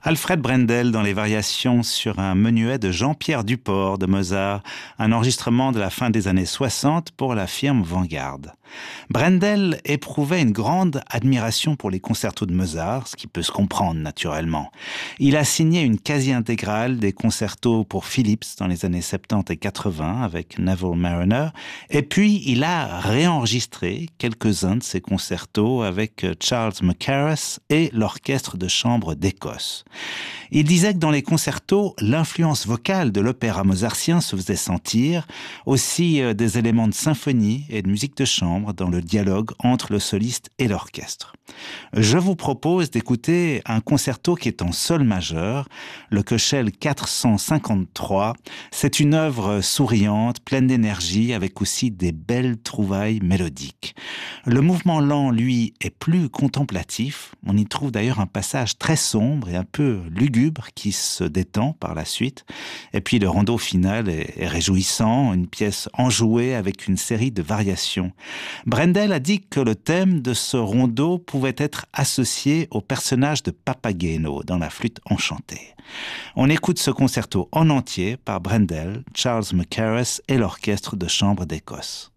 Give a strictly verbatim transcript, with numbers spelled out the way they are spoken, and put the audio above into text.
Alfred Brendel dans les variations sur un menuet de Jean-Pierre Duport de Mozart, un enregistrement de la fin des années soixante pour la firme Vanguard. Brendel éprouvait une grande admiration pour les concertos de Mozart, ce qui peut se comprendre naturellement. Il a signé une quasi-intégrale des concertos pour Philips dans les années soixante-dix et quatre-vingts avec Neville Marriner, et puis il a réenregistré quelques-uns de ses concertos avec Charles Mackerras et l'Orchestre de chambre d'Écosse. Il disait que dans les concertos, l'influence vocale de l'opéra mozartien se faisait sentir, aussi euh, des éléments de symphonie et de musique de chambre dans le dialogue entre le soliste et l'orchestre. Je vous propose d'écouter un concerto qui est en sol majeur, le Köchel quatre cent cinquante-trois. C'est une œuvre souriante, pleine d'énergie, avec aussi des belles trouvailles mélodiques. Le mouvement lent, lui, est plus contemplatif. On y trouve d'ailleurs un passage très sombre et un peu lugubre qui se détend par la suite. Et puis le rondo final est, est réjouissant, une pièce enjouée avec une série de variations. Brendel a dit que le thème de ce rondo pouvait être associé au personnage de Papageno dans la flûte enchantée. On écoute ce concerto en entier par Brendel, Charles Mackerras et l'Orchestre de chambre d'Écosse.